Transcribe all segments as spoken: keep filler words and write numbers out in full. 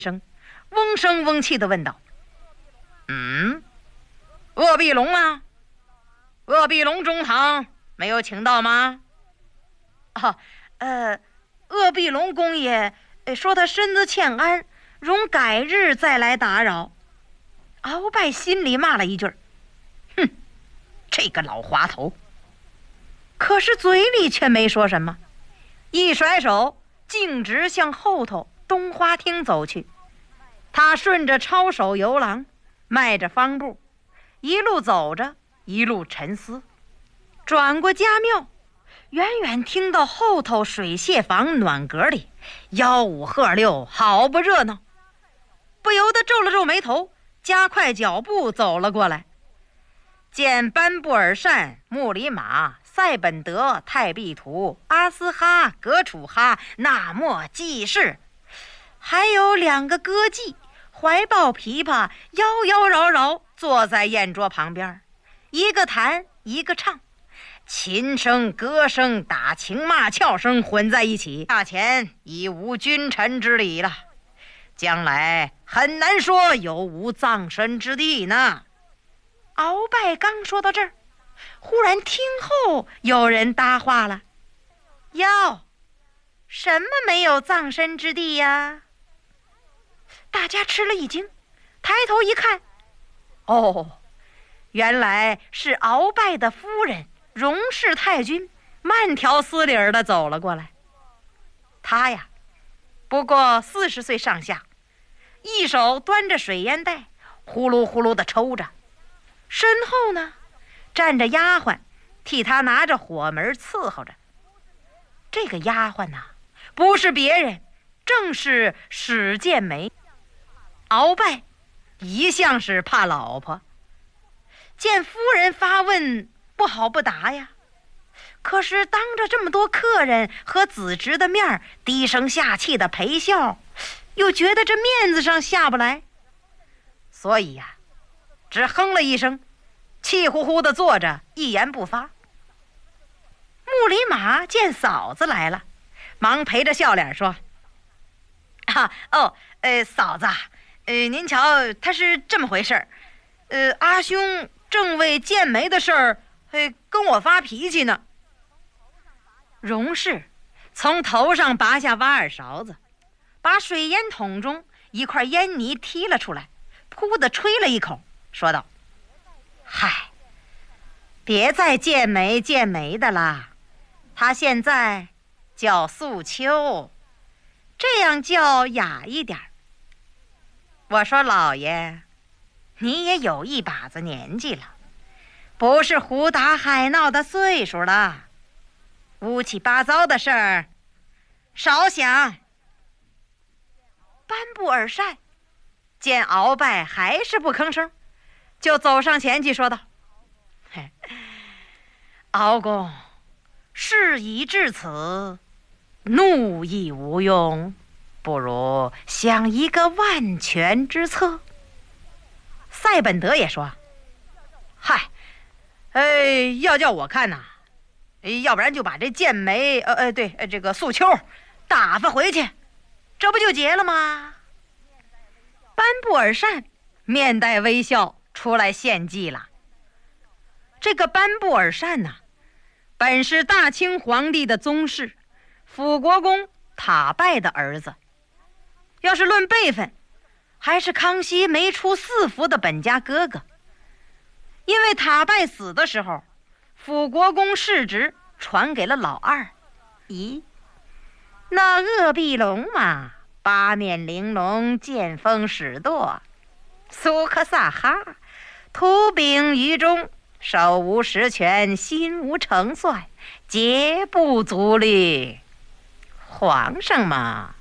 声，嗡声嗡气地问道：“嗯，鄂必龙啊，鄂必龙中堂没有请到吗？”“哦，呃，鄂必龙公爷说他身子欠安，容改日再来打扰。”鳌拜心里骂了一句：“哼，这个老滑头！”可是嘴里却没说什么，一甩手，径直向后头东花厅走去。他顺着抄手游廊，迈着方步，一路走着，一路沉思。转过家庙，远远听到后头水榭房暖阁里吆五喝六，好不热闹，不由得皱了皱眉头，加快脚步走了过来。见班布尔善、穆里马、塞本德、泰毕图、阿斯哈、格楚哈、纳莫济士，还有两个歌妓怀抱琵琶，摇摇绕绕坐在宴桌旁边，一个弹一个唱，琴声歌声打情骂俏声混在一起，大前已无君臣之礼了，将来很难说有无葬身之地呢。鳌拜刚说到这儿，忽然听后有人搭话了：“哟，什么没有葬身之地呀？”大家吃了一惊，抬头一看，哦，原来是鳌拜的夫人荣氏太君慢条斯理的走了过来。她呀，不过四十岁上下，一手端着水烟袋，呼噜呼噜的抽着，身后呢站着丫鬟，替他拿着火门伺候着。这个丫鬟呐，不是别人，正是史建梅。鳌拜一向是怕老婆，见夫人发问，不好不答呀。可是当着这么多客人和子侄的面低声下气的陪笑，又觉得这面子上下不来，所以呀、啊，只哼了一声，气呼呼的坐着，一言不发。穆里马见嫂子来了，忙陪着笑脸说：“啊，哦，呃，嫂子，呃，您瞧，他是这么回事儿，呃，阿兄正为建梅的事儿，呃，跟我发脾气呢。”荣氏从头上拔下挖耳勺子，把水烟筒中一块烟泥踢了出来，噗的吹了一口，说道：“嗨，别再建梅建梅的啦，他现在叫素秋，这样叫雅一点。我说老爷，你也有一把子年纪了，不是胡打海闹的岁数了，乌七八糟的事儿少想。”班布尔善见鳌拜还是不吭声，就走上前去说道：“嘿，鳌公，事已至此，怒亦无用，不如想一个万全之策。”塞本德也说：“嗨，哎，要叫我看呐，要不然就把这剑梅，呃呃，对，呃，这个素秋打发回去，这不就结了吗？”班布尔善面带微笑出来献计了。这个班布尔善呐，本是大清皇帝的宗室，辅国公塔拜的儿子，要是论辈分，还是康熙没出四福的本家哥哥。因为塔拜死的时候，辅国公世职传给了老二。咦，那鄂必龙嘛，八面玲珑，剑锋使舵，苏克萨哈，图柄于中，手无实权，心无成算，节不足虑。皇上嘛，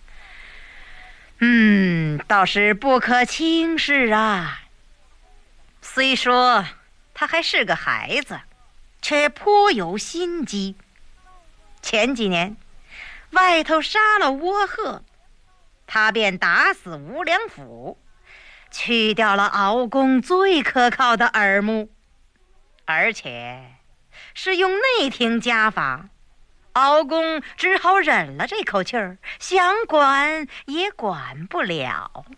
嗯，倒是不可轻视啊。虽说他还是个孩子，却颇有心机。前几年外头杀了倭贺，他便打死吴良辅，去掉了鳌公最可靠的耳目，而且是用内廷家法，鳌公只好忍了这口气儿，想管也管不了。